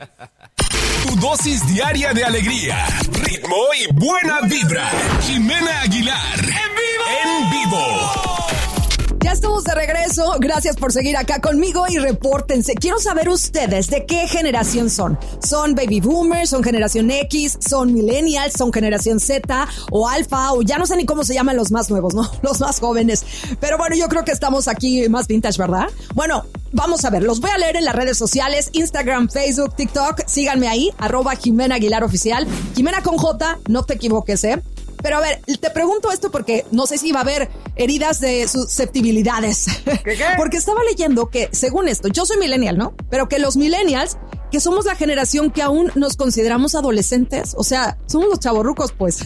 Tu dosis diaria de alegría, ritmo y buena vibra. Jimena Aguilar. En vivo. Ya estamos de regreso. Gracias por seguir acá conmigo y repórtense. Quiero saber ustedes de qué generación son. ¿Son baby boomers? ¿Son generación X? ¿Son millennials? ¿Son generación Z o alfa? O ya no sé ni cómo se llaman los más nuevos, ¿no? Los más jóvenes. Pero bueno, yo creo que estamos aquí más vintage, ¿verdad? Bueno, vamos a ver. Los voy a leer en las redes sociales. Instagram, Facebook, TikTok. Síganme ahí. @Jimena Aguilar Oficial. Jimena con J. No te equivoques, ¿eh? Pero a ver, te pregunto esto porque no sé si va a haber heridas de susceptibilidades. ¿Qué? Porque estaba leyendo que, según esto, yo soy millennial, ¿no? Pero que los millennials, que somos la generación que aún nos consideramos adolescentes. O sea, somos los chavorrucos, pues.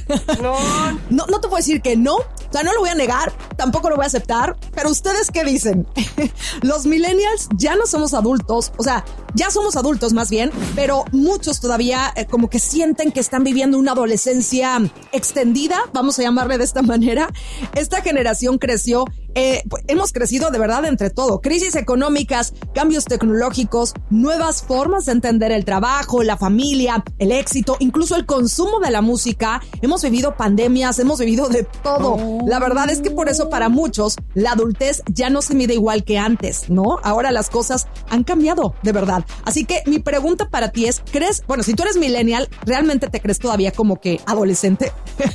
No te puedo decir que no. O sea, no lo voy a negar, tampoco lo voy a aceptar. Pero ¿ustedes qué dicen? Los millennials ya no somos adultos. O sea, ya somos adultos más bien. Pero muchos todavía como que sienten que están viviendo una adolescencia extendida. Vamos a llamarle de esta manera. Esta generación creció. Hemos crecido de verdad entre todo. Crisis económicas, cambios tecnológicos, nuevas formas de entender el trabajo, la familia, el éxito, incluso el consumo de la música. Hemos vivido pandemias, hemos vivido de todo. La verdad es que por eso para muchos la adultez ya no se mide igual que antes, ¿no? Ahora las cosas han cambiado, de verdad. Así que mi pregunta para ti es, bueno, si tú eres millennial, ¿realmente te crees todavía como que adolescente?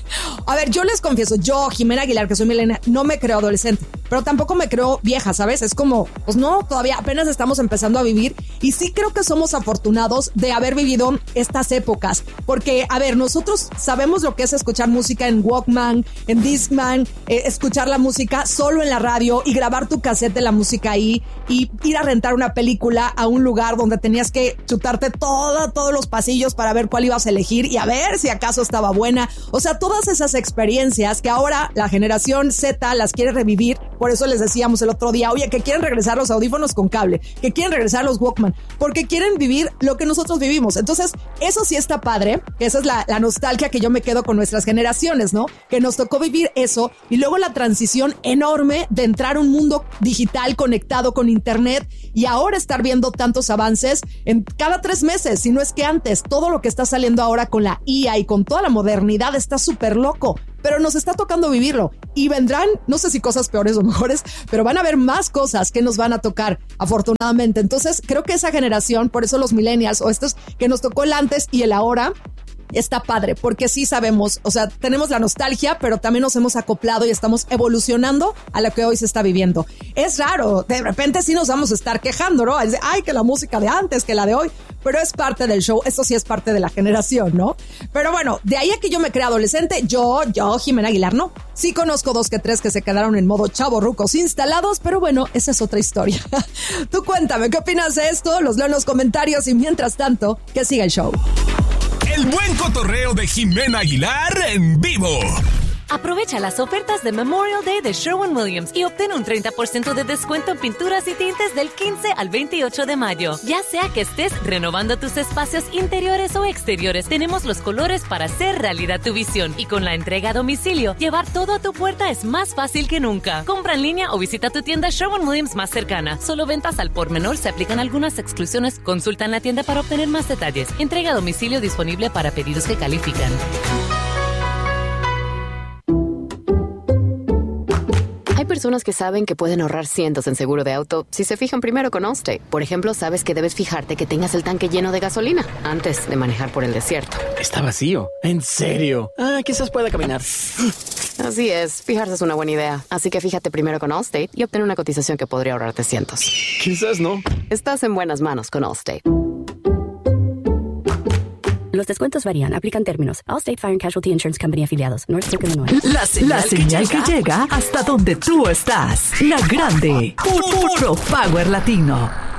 A ver, yo les confieso, yo, Jimena Aguilar, que soy millennial, no me creo adolescente. Pero tampoco me creo vieja, ¿sabes? Es como, pues no, todavía apenas estamos empezando a vivir y sí creo que somos afortunados de haber vivido estas épocas. Porque, a ver, nosotros sabemos lo que es escuchar música en Walkman, en Discman, escuchar la música solo en la radio y grabar tu cassette de la música ahí y ir a rentar una película a un lugar donde tenías que chutarte todos los pasillos para ver cuál ibas a elegir y a ver si acaso estaba buena. O sea, todas esas experiencias que ahora la generación Z las quiere revivir. Por eso les decíamos el otro día, oye, que quieren regresar los audífonos con cable, que quieren regresar los Walkman, porque quieren vivir lo que nosotros vivimos. Entonces, eso sí está padre, que esa es la nostalgia que yo me quedo con nuestras generaciones, ¿no? Que nos tocó vivir eso y luego la transición enorme de entrar a un mundo digital conectado con internet y ahora estar viendo tantos avances en cada 3 meses, si no es que antes. Todo lo que está saliendo ahora con la IA y con toda la modernidad está súper loco. Pero nos está tocando vivirlo y vendrán, no sé si cosas peores o mejores, pero van a haber más cosas que nos van a tocar, afortunadamente. Entonces, creo que esa generación, por eso los millennials o estos que nos tocó el antes y el ahora, está padre, porque sí sabemos, o sea, tenemos la nostalgia, pero también nos hemos acoplado y estamos evolucionando a lo que hoy se está viviendo. Es raro, de repente sí nos vamos a estar quejando, ¿no? Ay, que la música de antes, que la de hoy, pero es parte del show, esto sí es parte de la generación, ¿no? Pero bueno, de ahí a que yo me crea adolescente, yo, Jimena Aguilar, no. Sí conozco 2 que 3 que se quedaron en modo chavorrucos instalados, pero bueno, esa es otra historia. Tú cuéntame, ¿qué opinas de esto? Los leo en los comentarios y mientras tanto, que siga el show. El buen cotorreo de Jimena Aguilar en vivo. Aprovecha las ofertas de Memorial Day de Sherwin-Williams y obtén un 30% de descuento en pinturas y tintes del 15 al 28 de mayo. Ya sea que estés renovando tus espacios interiores o exteriores, tenemos los colores para hacer realidad tu visión. Y con la entrega a domicilio, llevar todo a tu puerta es más fácil que nunca. Compra en línea o visita tu tienda Sherwin-Williams más cercana. Solo ventas al por menor, se aplican algunas exclusiones. Consulta en la tienda para obtener más detalles. Entrega a domicilio disponible para pedidos que califican. Hay personas que saben que pueden ahorrar cientos en seguro de auto si se fijan primero con Allstate. Por ejemplo, sabes que debes fijarte que tengas el tanque lleno de gasolina antes de manejar por el desierto. Está vacío. ¿En serio? Quizás pueda caminar. Así es, fijarse es una buena idea. Así que fíjate primero con Allstate y obtén una cotización que podría ahorrarte cientos. Quizás no. Estás en buenas manos con Allstate. Los descuentos varían. Aplican términos. Allstate Fire and Casualty Insurance Company afiliados. Northbrook, Illinois. La señal que llega hasta donde tú estás. La grande. Puro Power Latino.